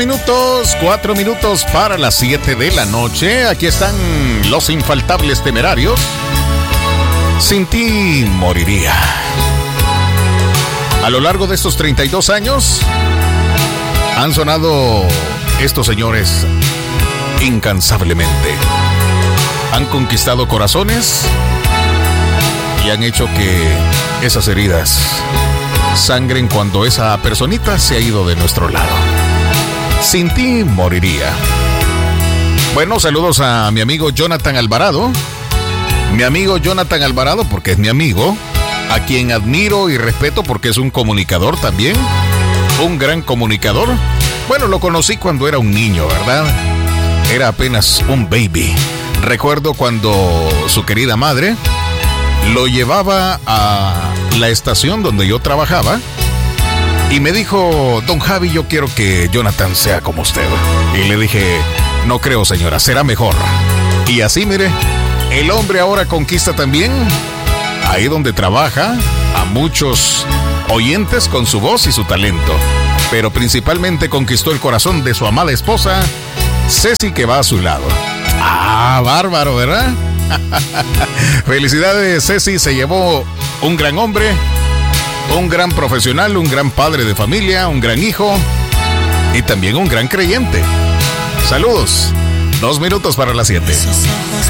4 minutos para las 7 de la noche. Aquí están los infaltables Temerarios. Sin ti moriría. A lo largo de estos 32 años han sonado estos señores incansablemente. Han conquistado corazones y han hecho que esas heridas sangren cuando esa personita se ha ido de nuestro lado. Sin ti moriría. Bueno, saludos a mi amigo Jonathan Alvarado. Mi amigo Jonathan Alvarado, porque es mi amigo, a quien admiro y respeto porque es un comunicador también, un gran comunicador. Bueno, lo conocí cuando era un niño, ¿verdad? Era apenas un baby. Recuerdo cuando su querida madre lo llevaba a la estación donde yo trabajaba y me dijo: don Javi, yo quiero que Jonathan sea como usted. Y le dije: no creo, señora, será mejor. Y así, mire, el hombre ahora conquista también, ahí donde trabaja, a muchos oyentes con su voz y su talento. Pero principalmente conquistó el corazón de su amada esposa, Ceci, que va a su lado. Ah, bárbaro, ¿verdad? Felicidades, Ceci, se llevó un gran hombre, un gran profesional, un gran padre de familia, un gran hijo y también un gran creyente. Saludos. 2 minutos para las 7. Esos ojos